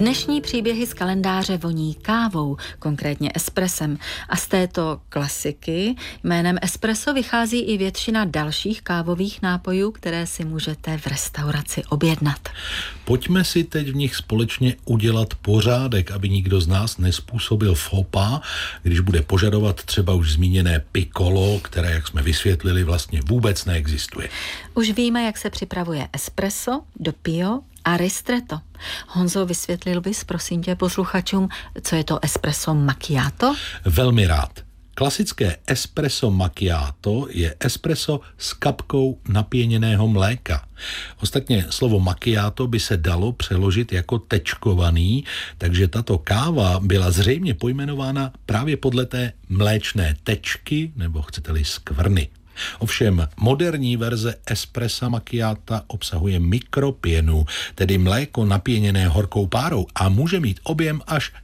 Dnešní příběhy z kalendáře voní kávou, konkrétně espressem. A z této klasiky jménem espresso vychází i většina dalších kávových nápojů, které si můžete v restauraci objednat. Pojďme si teď v nich společně udělat pořádek, aby nikdo z nás nezpůsobil faux pas, když bude požadovat třeba už zmíněné piccolo, které, jak jsme vysvětlili, vlastně vůbec neexistuje. Už víme, jak se připravuje espresso, doppio a ristretto. Honzo, vysvětlil bys, prosím tě, posluchačům, co je to espresso macchiato? Velmi rád. Klasické espresso macchiato je espresso s kapkou napěněného mléka. Ostatně slovo macchiato by se dalo přeložit jako tečkovaný, takže tato káva byla zřejmě pojmenována právě podle té mléčné tečky, nebo chcete-li skvrny. Ovšem moderní verze espressa macchiata obsahuje mikropěnu, tedy mléko napěněné horkou párou a může mít objem až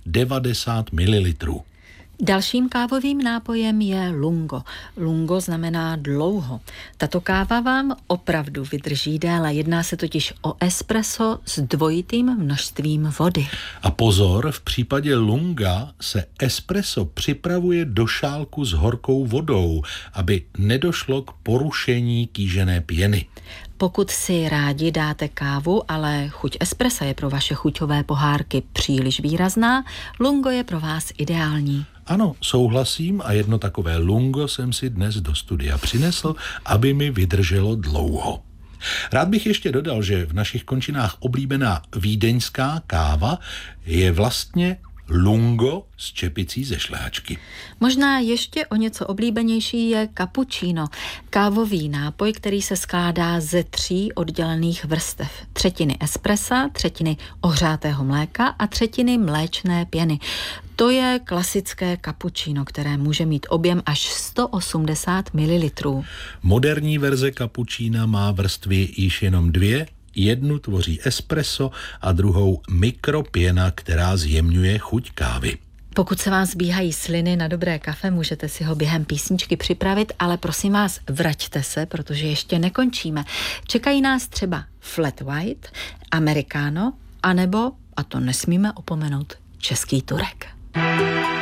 90 ml. Dalším kávovým nápojem je lungo. Lungo znamená dlouho. Tato káva vám opravdu vydrží déle. Jedná se totiž o espresso s dvojitým množstvím vody. A pozor, v případě lunga se espresso připravuje do šálku s horkou vodou, aby nedošlo k porušení kýžené pěny. Pokud si rádi dáte kávu, ale chuť espressa je pro vaše chuťové pohárky příliš výrazná, lungo je pro vás ideální. Ano, souhlasím a jedno takové lungo jsem si dnes do studia přinesl, aby mi vydrželo dlouho. Rád bych ještě dodal, že v našich končinách oblíbená vídeňská káva je vlastně lungo s čepicí ze šlehačky. Možná ještě o něco oblíbenější je cappuccino, kávový nápoj, který se skládá ze 3 oddělených vrstev. 1/3 espressa, 1/3 ohřátého mléka a 1/3 mléčné pěny. To je klasické cappuccino, které může mít objem až 180 ml. Moderní verze cappuccina má vrstvy již jenom 2. Jednu tvoří espresso a druhou mikropěna, která zjemňuje chuť kávy. Pokud se vám zbíhají sliny na dobré kafe, můžete si ho během písničky připravit, ale prosím vás, vraťte se, protože ještě nekončíme. Čekají nás třeba flat white, americano, anebo, a to nesmíme opomenout, český turek.